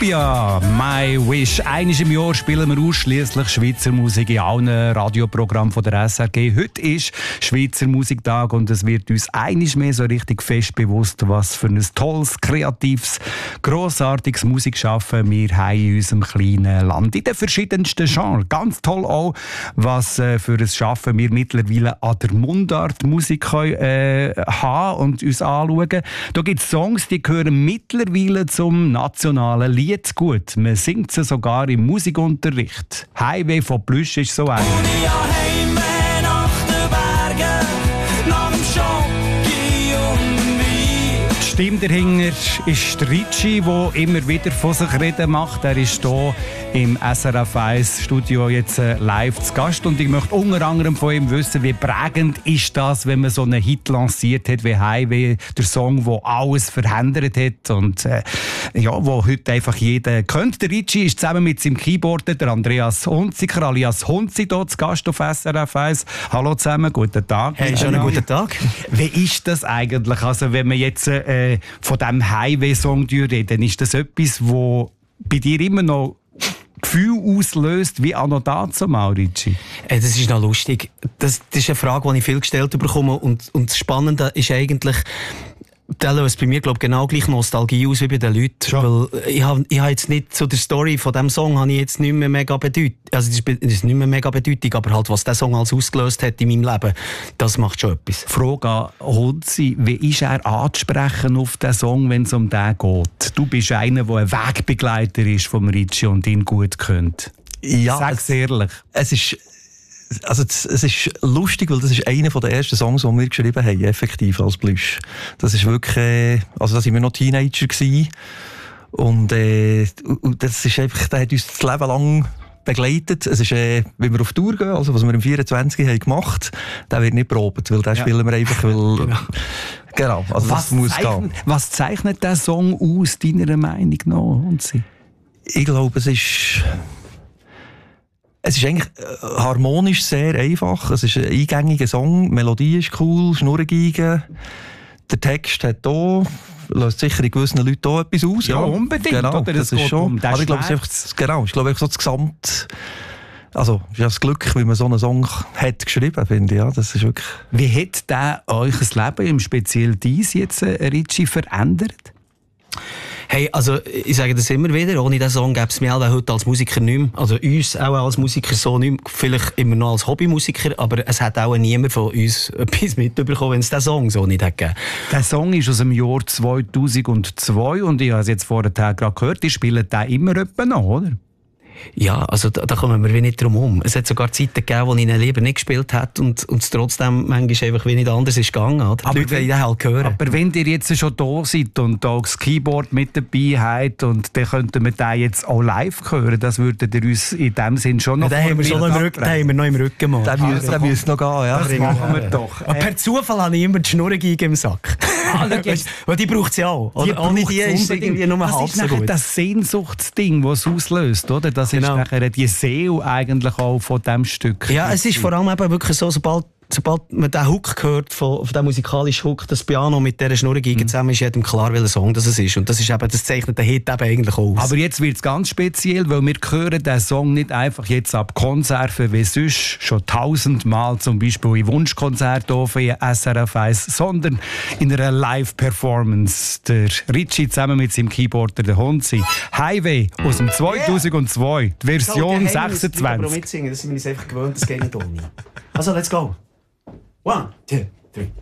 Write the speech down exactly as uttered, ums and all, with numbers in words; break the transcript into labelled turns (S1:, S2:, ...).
S1: Utopia, My Wish. Einmal im Jahr spielen wir ausschliesslich Schweizer Musik in allen Radioprogrammen von der S R G. Heute ist Schweizer Musiktag und es wird uns einmal mehr so richtig fest bewusst, was für ein tolles, kreatives, grossartiges Musikschaffen wir haben in unserem kleinen Land. In den verschiedensten Genres. Ganz toll auch, was äh, für ein Schaffen wir mittlerweile an der Mundart-Musik können, äh, haben und uns anschauen. Da gibt es Songs, die gehören mittlerweile zum nationalen Liedgut. Man singt sie sogar im Musikunterricht. Highway von Plüsch ist so ein. Die Stimme dahinter ist Ricci, der immer wieder von sich reden macht. Er ist hier im S R F eins Studio jetzt live zu Gast. Und ich möchte unter anderem von ihm wissen, wie prägend ist das, wenn man so einen Hit lanciert hat wie Highway, der Song, der alles verändert hat und äh, ja, wo heute einfach jeder kennt. Der Ricci ist zusammen mit seinem Keyboarder, der Andreas Hunziker, alias Hunzi, hier zu Gast auf S R F eins. Hallo zusammen, guten Tag.
S2: Hey, schönen guten Tag.
S1: Wie ist das eigentlich? Also wenn man jetzt äh, von diesem Highway-Song reden, ist das etwas, das bei dir immer noch Gefühl auslöst, wie anno dazu, Maurici?
S2: Äh, das ist noch lustig. Das, das ist eine Frage, die ich viel gestellt bekomme. Und, und das Spannende ist eigentlich, der löst bei mir, glaube ich, genau gleich Nostalgie aus wie bei den Leuten. Schon. Weil ich habe ich hab jetzt nicht zu der Story von diesem Song habe ich jetzt nicht mehr mega Bedeutung. Also das ist, das ist nicht mehr mega Bedeutung, aber halt, was der Song alles ausgelöst hat in meinem Leben, das macht schon etwas.
S1: Frage an Hunzi, wie ist er anzusprechen auf den Song, wenn es um den geht? Du bist einer, der ein Wegbegleiter ist vom Ricci und ihn gut kennt.
S3: Ja,
S1: sag's ehrlich.
S3: Es ist Also es ist lustig, weil das ist einer der ersten Songs, die wir geschrieben haben, effektiv als Plüsch. Das ist wirklich, also da waren wir noch Teenager gewesen. Und, äh, und das ist einfach, der hat uns das Leben lang begleitet. Es ist, äh, wenn wir auf Tour gehen, also was wir im vierundzwanzig haben gemacht, der wird nicht probiert, weil den ja. spielen wir einfach, weil, genau. genau, also
S1: was
S3: das muss
S1: zeichnet,
S3: gehen.
S1: Was zeichnet der Song aus, deiner Meinung nach?
S3: Ich glaube, es ist, Es ist eigentlich harmonisch sehr einfach. Es ist ein eingängiger Song. Die Melodie ist cool, Schnurrengeige. Der Text hat hier, löst sicher in gewissen Leuten hier etwas aus.
S1: Ja, unbedingt.
S3: Genau,
S1: oder?
S3: das, das ist schon. Um aber ich glaube, es ist einfach, genau, ich glaube, einfach so das Gesamt. Also, es ist ja das Glück, wie man so einen Song hat geschrieben, finde ich. Ja, das ist wirklich.
S1: Wie hat der euch das Leben, im speziell dies jetzt, Ricci, verändert?
S2: Hey, also ich sage das immer wieder, ohne diesen Song gäbe es mich auch heute als Musiker nicht mehr. Also uns auch als Musiker so nicht mehr. Vielleicht immer noch als Hobbymusiker, aber es hat auch niemand von uns etwas mitbekommen, wenn es diesen Song so nicht hätte gegeben.
S1: Der Song ist aus dem Jahr zweitausendzwei und ich habe es jetzt vorher gerade gehört, die spielen den immer etwa noch, oder?
S2: Ja, also da, da kommen wir wie nicht drum herum. Es hat sogar Zeiten gegeben, wo ich ihn lieber nicht gespielt habe und, und es trotzdem manchmal einfach wie nicht anders ist gegangen. Oder? Die Leute wollen den halt hören.
S1: Aber wenn ihr jetzt schon da seid und da das Keyboard mit dabei habt und dann könnten wir den jetzt auch live hören, das würdet ihr uns in dem Sinn schon noch...
S2: Ja, den haben wir, schon noch im Rücken, den haben wir noch im Rücken mal.
S3: Den müsste also, müsst noch gehen, ja.
S1: Das machen wir doch.
S2: Aber per Zufall habe ich immer die Schnurrengeige im Sack. Ah, weil die braucht sie auch.
S1: Die
S2: ohne die ist irgendwie nur halb so gut.
S1: Das ist das Sehnsuchtsding, das es auslöst, oder? Das ist genau. nachher die Seele eigentlich auch von diesem Stück.
S2: Ja, es ist vor allem eben wirklich so, sobald, sobald man den Hook hört, von, von dem musikalischen Hook, das Piano mit dieser Schnurrengeige mhm. zusammen, ist jedem klar, welcher Song das ist. Und das ist eben, das zeichnet den Hit eben eigentlich aus.
S1: Aber jetzt wird es ganz speziell, weil wir hören den Song nicht einfach jetzt ab Konserven wie sonst, schon tausendmal zum Beispiel in Wunschkonzerten für S R F eins, sondern in einer Live-Performance. Der Ricci zusammen mit seinem Keyboarder, der Hunzi. Highway aus dem zweitausendzwei, die Version sechsundzwanzig.
S2: Aber mitsingen, das sind wir uns einfach gewöhnt, das geht nicht ohne. Also, let's go. One, two, three.